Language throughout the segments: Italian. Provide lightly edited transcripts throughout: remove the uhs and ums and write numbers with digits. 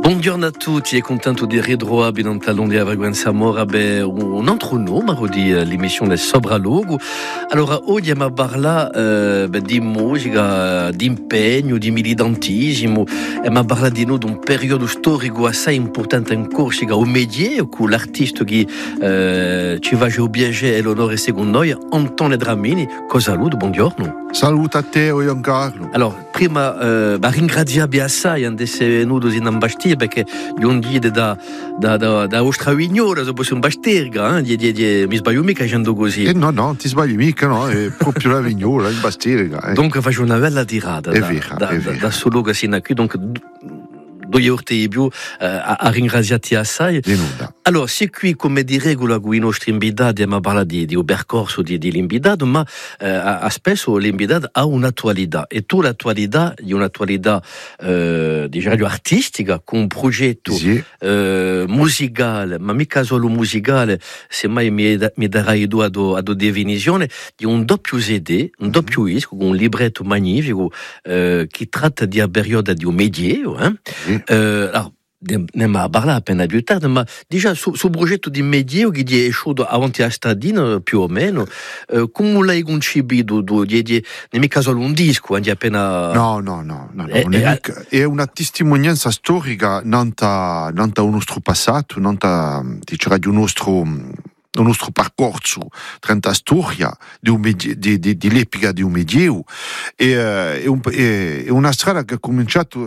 Buongiorno a tutti e contento di ritrovare in talon di Avreguenza Mora un altro nome di l'emissione Sobra Luogo. Allora oggi abbiamo parlato di musica, di impegno, di militantismo, abbiamo parlato di un periodo storico assai importante in Corsica, o Medie, con l'artista che ci va a piacere e l'onore secondo noi, Antonio Dramini. Saluto, buongiorno. Saluto a te, Giancarlo. Allora, prima ringraziamo assai di essere venuti in ambasciata perché gli un dia da Ostra Vignola, se possiamo Bastirga, mi sbaglio mica dicendo così. No, ti sbagli mica, no, è proprio la Vignola, il Bastirga. Dunque faccio una bella tirata da solo che sino a qui, donc 2 orte di più a ringraziarti assai. Allora, se qui come di regola con i nostri invitati abbiamo parlato di un percorso di l'invitato, ma spesso l'invitato ha un'attualità e tu l'attualità è un'attualità diciamo artistica con un progetto musicale, ma mica solo musicale, semmai mi darai tu ad definizione di un doppio CD, un doppio disco con un libretto magnifico che tratta di una periodo di un medioevo, allora, ne abbiamo parlato appena più tardi, ma già sul progetto di Medioevo che è uscito avanti a stadino più o meno, come l'hai concepito? Non è mica solo un disco, appena... No. È una testimonianza storica nanta un nostro passato, nanta di un nostro percorso tra la storia dell'epoca di un Medioevo. È una strada che ha cominciato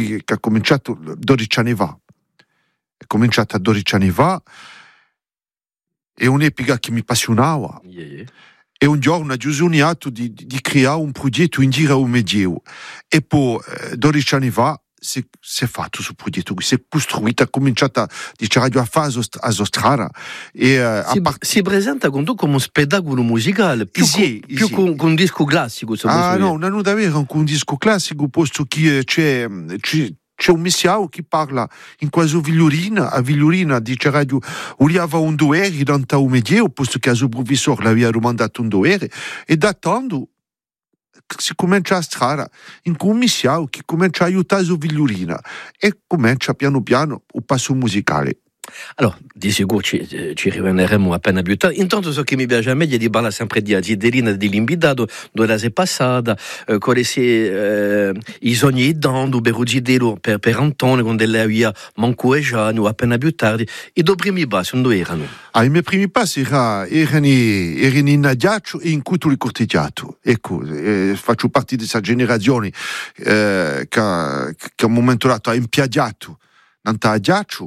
12 anni fa. È cominciata 12 anni fa, è un'epoca che mi appassionava. E un giorno ho sognato di creare un progetto in giro al Medioevo. E poi 12 anni fa si è fatto questo progetto, si è costruito, ha cominciato a fare la strada. Si presenta con tu come un spettacolo musicale, più con un disco classico. No, non davvero con un disco classico, posto che c'è un messiao che parla in quasi a Vigliorina dice radio, voleva un dovere dentro un Medioevo, posto che il professore l'aveva domandato un dovere, e da tanto si comincia a strada in un messiao che comincia a aiutare la Vigliorina e comincia piano piano il passo musicale. Allora, di sicuro ci riveneremo appena più tardi. Intanto so che mi piace a me di parlare sempre di Azidelina dell'invitato, dove la sei passata, quali sono i sogni dando per Gidelo, per Antonio, quando lei aveva manco già, appena più tardi. I tuoi primi passi, dove erano? I miei primi passi erano in Adiaccio e in Cutuli Corteggiato. Ecco, faccio parte di questa generazione che a un momento dato ha impiaggiato nanta Adiaccio,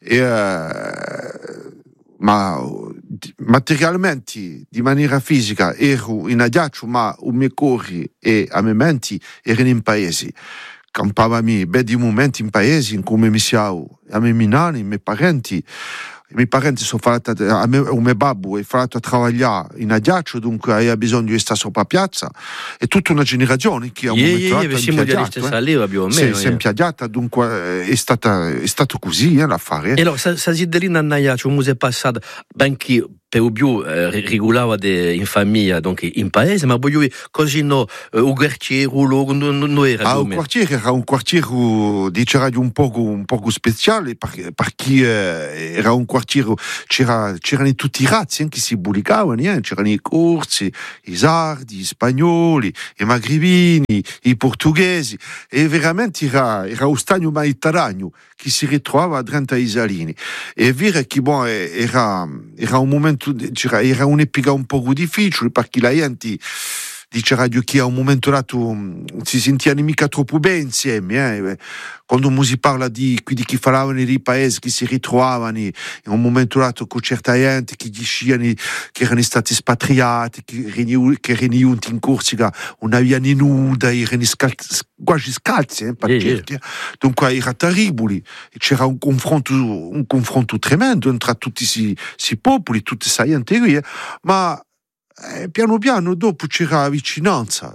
ma materialmente, di maniera fisica, ero in Adiaccio, ma i miei cuori e a me menti erano in paesi. Campavami di momenti in paesi, come mi siamo, a me minani, i miei parenti sono fatti, il mio babbo è fatto a lavorare in Adiaccio, dunque aveva bisogno di stare sopra piazza, e tutta una generazione che ha un momento si è impiagliata, dunque è stato così l'affare. E allora, Sazidelina Annaiaccio, come è passata, benché per più regolava in famiglia, donc in paese, ma poi così no, un quartiere non era. Un quartiere era un quartiere diciamo un poco speciale, perché era un quartiere, c'erano tutti i razzi che si pubblicavano, c'erano i corsi, i sardi, gli spagnoli, i magribini, i portoghesi, e veramente era un stagno mediterraneo che si ritrovava dentro ai Salini. È vero che era un momento, era un'epoca un po' difficile, perché la gente dice radio che a un momento dato si sentivano mica troppo bene insieme, quando si parla di quelli che parlavano di paesi che si ritrovavano in un momento dato con certa gente che dicevano che erano stati spatriati, che erano in Corsica non avevano nuda, erano quasi scalzi, certi. Dunque era terribile, c'era un confronto tremendo tra tutti questi popoli, tutte queste gente, ma piano piano dopo c'era vicinanza,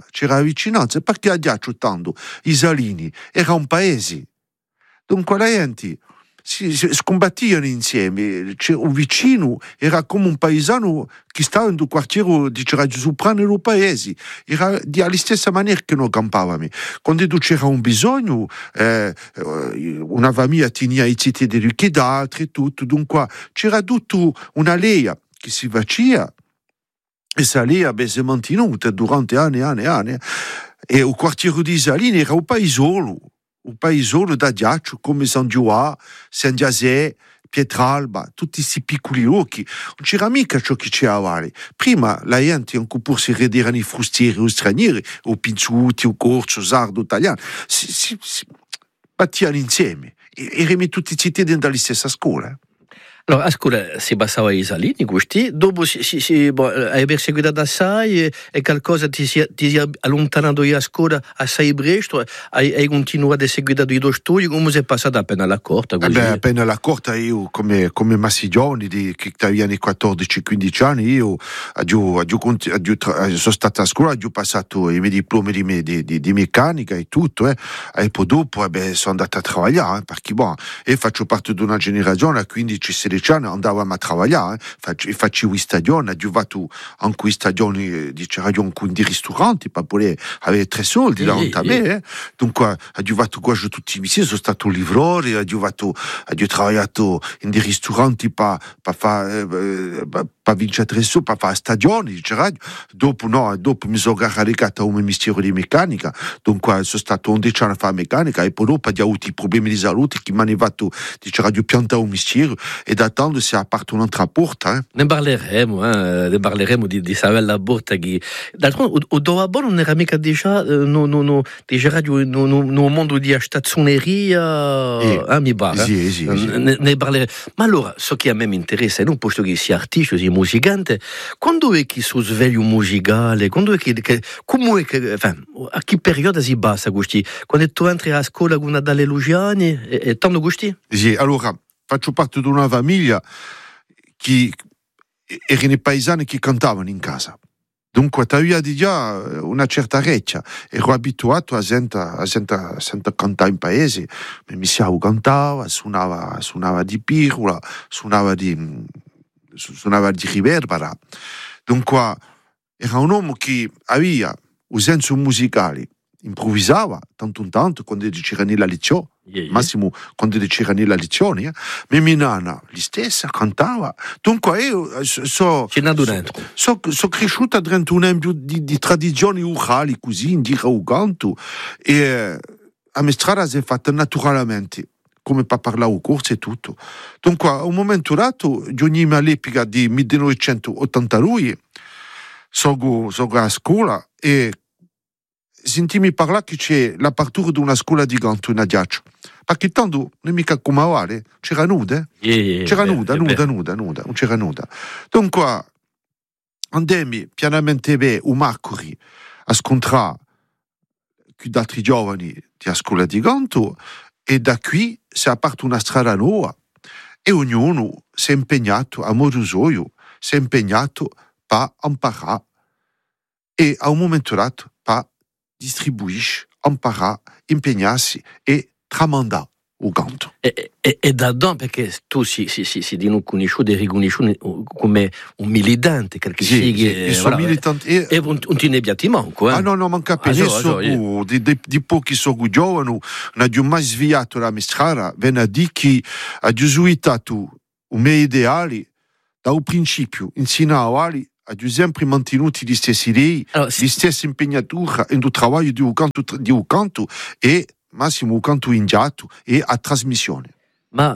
perché a Adiaccio tanto i Salini era un paese, dunque la gente si scombattivano insieme. Un vicino era come un paesano che stava in un quartiere di Soprano del paese, era alla stessa maniera che noi campavamo. Quando c'era un bisogno, una famiglia teneva i ziti di altri, tutto, dunque c'era tutta una lea che si faceva e questa lea si è mantenuta durante anni e anni e anni. E il quartiere di Isalina era un paesolo da ghiaccio come San Gioà, San Giasè, Pietralba, tutti questi piccoli occhi. Non c'era mica ciò che c'era. Prima la gente, anche pur si erano i frustieri o stranieri, o pinzuti, o corso, o sardo, italiano, si battevano insieme. Erano tutti cittadini dalla stessa scuola. Allora, a scuola si passava ai Salini, questi, dopo hai perseguitato assai e qualcosa ti si è allontanato a scuola assai presto, hai continuato a seguire i tuoi studi, come sei passato appena alla corta? Appena alla corta io, come massi giovani, che avevano 14-15 anni, io sono stato a scuola, ho passato i miei diplomi di meccanica e tutto, e poi dopo sono andato a lavorare, perché e faccio parte di una generazione a 15-16 anni andavamo a lavorare, facevo i stagioni, ho giocato anche i stagioni di ristoranti per poter avere 3 soldi davanti a me. Dunque ho giocato quasi tutti i mesi, sono stato livrore, ho lavorato in dei ristoranti per vincere 3 soldi, per fare stagioni. Dopo mi sono caricato a un mestiere di meccanica, dunque sono stato 11 anni a fare meccanica e poi dopo ho avuto i problemi di salute che mi hanno fatto di piantare un mestiere e da tanto si è aperta un'altra porta. Ne parleremo di Savella Porta che d'altronde o dopo non era mica già no mondo di stazioneria mi pare. Sì. Ne parleremo. Ma allora, so che a me mi interessa, non posto che sia artista, sia musicante, quando è che si sveglia un musicale, quando è che come è che, a che periodo si basa questi? Quando tu entri a scuola con dalle Lugiani e tanto questi? Sì, allora faccio parte di una famiglia che erano paesani che cantavano in casa. Dunque, avevo già una certa reccia. Ero abituato a sentire cantare in paese. Mi siamo cantava, suonava di pirula, suonava di riverbera. Dunque, era un uomo che aveva un senso musicale. Improvvisava tanto in tanto quando c'era la lezione, massimo quando c'era la lezione, ma mia nonna la stessa cantava. Dunque io sono cresciuta dentro un ambito di tradizioni orali così, in dire il canto, e a mia strada si è fatta naturalmente, come per parlare il corso e tutto. Dunque a un momento dato, giugno all'epoca di 1982, sono a scuola e sentimi parlare che c'è l'apertura di una scuola di canto in Adiaccio. Perché tanto non è mica come ora, c'era nuda, c'era nuda, non c'era nuda. Dunque, andemmo pianamente un Marcuri a scontrare con altri giovani della scuola di canto e da qui si è aperta una strada nuova e ognuno si è impegnato a modo suo, si è impegnato per imparare e a un momento dato per distribuisce, imparare, impegnarsi e tramandare il canto. E da don, perché tu si conosciuto e riconosciuto come un militante, perché sono militante e non ti ne abbiati manco. No, manca penso di pochi sono giovani, non ho mai sviato la mia strada, venne a dire che ho usato i miei ideali dal principio, insegnare ha sempre mantenuto gli stessi idee, gli stessi impegnatura nel lavoro di un canto e massimo un canto indiato e a trasmissione. Ma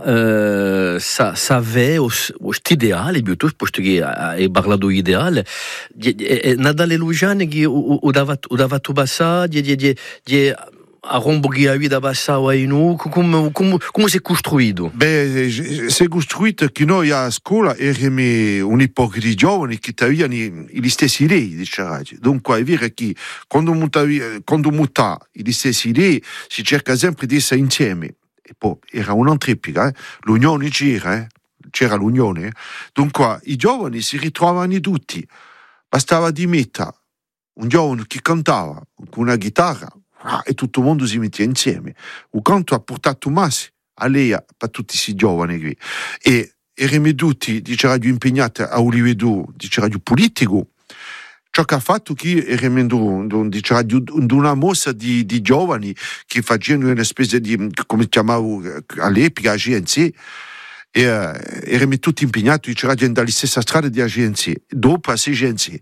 savè questo ideale, piuttosto, posto che hai parlato di ideale, Nadale Lugiani che ho dato passare, a rombo che avevi da passare in come si è costruito? Si è costruito che noi a scuola eravamo un'epoca di giovani che avevano gli stessi idee, diciamo. Dunque è vero che quando muta gli stessi idee si cerca sempre di essere insieme. E poi era un'altra epoca, l'unione c'era l'unione. Dunque i giovani si ritrovavano tutti, bastava di mettere un giovane che cantava con una chitarra e tutto il mondo si metteva insieme. Il canto ha portato massi a lei, per tutti questi giovani qui. E erano tutti, dice radio, impegnati a un livello, dice radio, politico. Ciò che ha fatto che erano, dice radio, una mossa di giovani che facevano una specie di, come chiamavo all'epoca, agenzie, e erano tutti impegnati, dice radio, nella stessa strada di agenzie, dopo a 6 agenzie.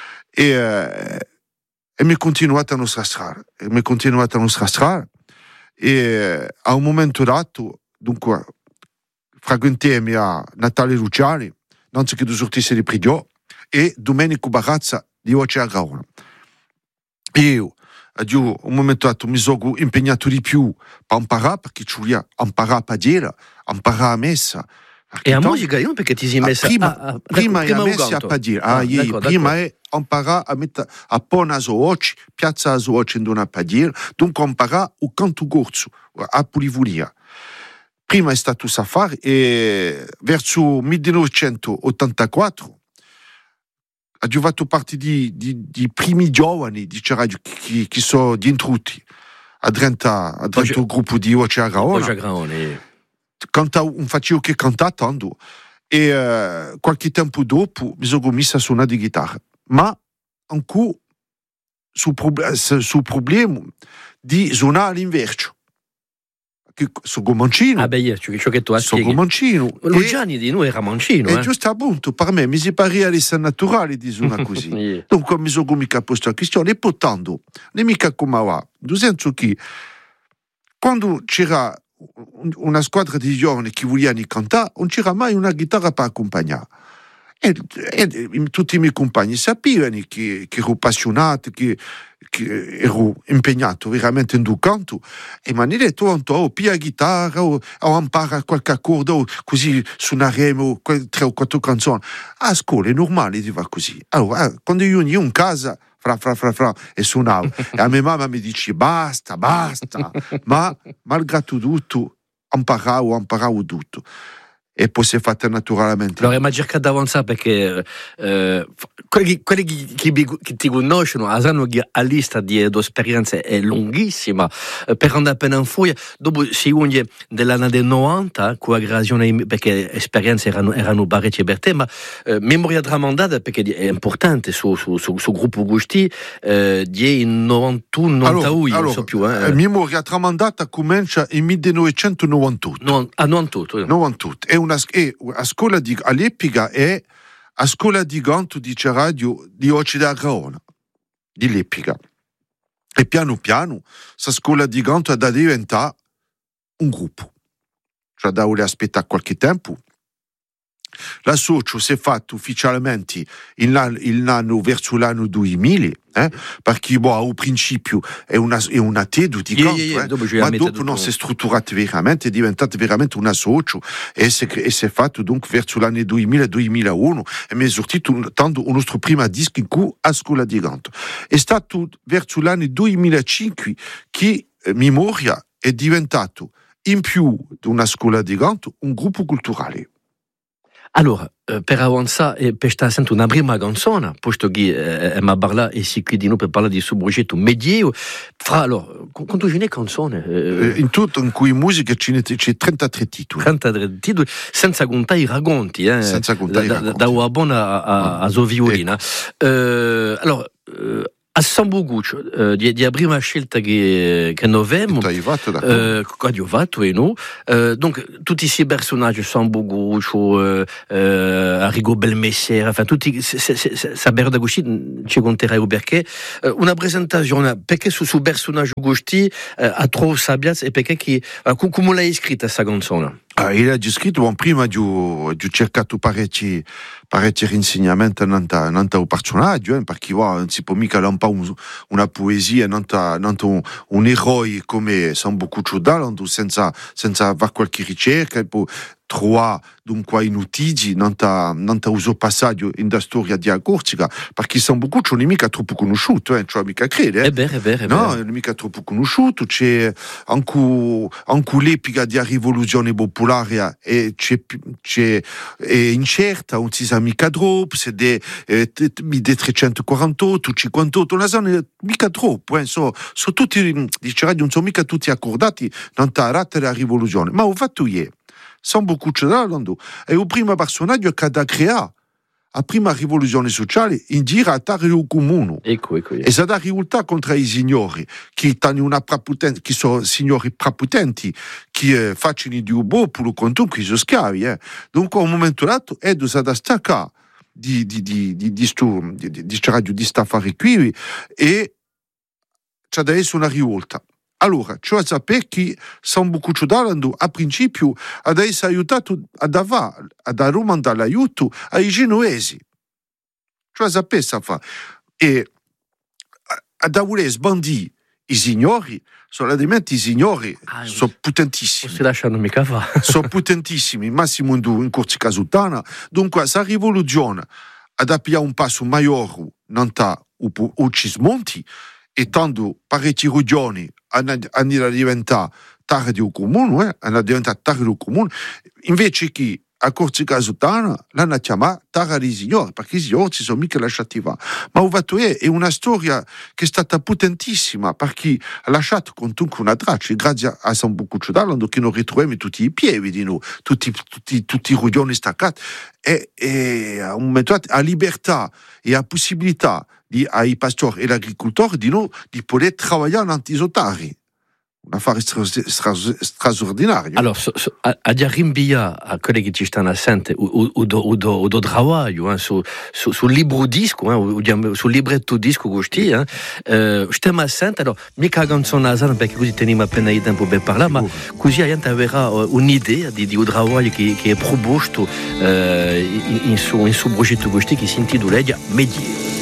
E mi è continuata la nostra strada, e a un momento dato, dunque, frequentiamo a Natale Luciani, non so che tu sortisse di Pridio, e Domenico Barazza di Oce a Gaona. Io, a un momento dato, mi sono impegnato di più per imparare, perché ci voglio imparare a dire, imparare a messa. E a musica, io perché ti sei messa prima è a messa a dire, prima è imparare a mettere a pona su occhi, piazza su occhi in una padir, dunque imparare il canto corso, a pulivulia. Prima è stato Safari e verso 1984 ha fatto parte di primi giovani che sono dientruti a Drenta il gruppo di Oce a Gaona. Facevo che cantare tanto e qualche tempo dopo mi sono messo a suonare di chitarra, ma ancora sul problema di suonare all'inverso. Sono mancino. Ah, beh, ciò che tu hai spiegato. Sono mancino. Luciani di noi era mancino. E giusto appunto, per me, mi si pare essere naturale di suonare così. Dunque mi sono mica posto la questione, e portando, non mica come va. Nel senso che, quando c'era una squadra di giovani che volevano cantare, non c'era mai una chitarra per accompagnare. E tutti i miei compagni sapevano che ero appassionato, che ero impegnato veramente in un canto, e mi hanno detto, pia la chitarra, o impara qualche accordo, così suoneremo 3 o 4 canzoni. A scuola è normale di fare così. Allora, quando io ero in casa, fra, e suonavo, e a mia mamma mi dice, basta, ma malgrado tutto, imparavo tutto. E poi si è fatta naturalmente. Allora, ma cerca di avanzare perché quelli che ti conoscono sanno che la lista di esperienze è lunghissima. Per andare appena in furia, dopo si unisce dell'anno del 90, con la creazione, perché esperienze erano parecchie per te, ma memoria tramandata, perché è importante sul gruppo Gusti, di 91, 92, non so più. Memoria tramandata comincia in 1998. A 98. A scuola all'epoca è a scuola di canto di radio di Oce a Gaona, di l'epoca. E piano piano, questa scuola di canto è da diventare un gruppo. Cioè, da aspettare qualche tempo. L'associo si è fatto ufficialmente verso l'anno 2000, perché al principio è una tedo di canto, ma dopo non si è strutturato veramente, è diventato veramente un associo e si è fatto dunque verso l'anno 2000-2001 e mi è sortito tanto il nostro primo disco in cui a scuola di canto. È stato verso l'anno 2005 che Memoria è diventato in più di una scuola di canto un gruppo culturale. Allora, per avanzare, per stare sempre una prima canzone, posto che mi parla e si qui di noi per parlare di suo progetto Medio, allora, quanto ce n'è canzone? In tutto, in cui musica c'è 33 titoli. 33 titoli, senza contare i racconti, senza contare i racconti. Da una buona a sua violina. Allora, a San Boguccio, di la prima scelta che noi abbiamo, che ho fatto e no, donc tutti questi personaggi, San Boguccio, Arrigo Belmessera, enfin tutti, sapere da Gusti, ci conterai perché, una presentazione, perché su personaggio Gusti ha troppo sabiazza e perché come l'hai scritta questa canzone? Il ha scritto prima di cercato parecchi insegnamenti non un personaggio, perché non si può mica lampare una poesia, non un eroe come San Boguccio d'Alando senza fare qualche ricerca, trovare dunque i notigi non ta uso passaggio in da storia di Corsica, perché sono beaucoup non è mica troppo conosciuto, cioè mica crede, È vero. No, non è mica troppo conosciuto, c'è anche l'epica di rivoluzione popolare e c'è incerta, non si sa mica troppo, se de 348, 58, una zona mica troppo, sono tutti, dice non sono mica tutti accordati non ta rata della rivoluzione, ma ho fatto ieri. Sono beaucoup parlando, e il primo personaggio che ha creato la prima rivoluzione sociale in giro a il comune. Ecco. E si è rivolta contro i signori, che sono signori prepotenti, che facciano di ubo per il conto che sono schiavi. Dunque, a un momento dato, Edo si è staccato di sta affare qui e c'è adesso una rivolta. Allora, cioè sapere che sono beaucoup parlando a principio ad essere aiutato a domandare l'aiuto ai genovesi. Cioè sapere sa fa. E ad voler sbandire i signori, solamente i signori sono potentissimi. Non si lasciano mica fare. Sono potentissimi, massimo in Corsica Sultana. Dunque, questa rivoluzione ad appia un passo maggiore non ta uccismonti e tanto parecchi regioni hanno diventato tardi o comune, invece che a Corsica Sultana l'hanno chiamata Terra dei Signori, perché i signori si sono mica lasciati va. Ma ho fatto è una storia che è stata potentissima, perché ha lasciato comunque una traccia, grazie a San Bucucciodalando che non ritroviamo tutti i piedi di noi, tutti i ruglioni staccati, e a un momento a libertà e a possibilità ai pastori e agli agricoltori di poter lavorare in antisotari. Un affare straordinario. Allora, a rinvia a quelli che ci stanno assente o do lavoro sul libro disco, sul libretto disco così, stiamo assente, allora mica canzone nasana perché così teniamo appena il tempo per parlare, ma così avrà un'idea di un lavoro che è proposto in suo progetto così che si intitola Media.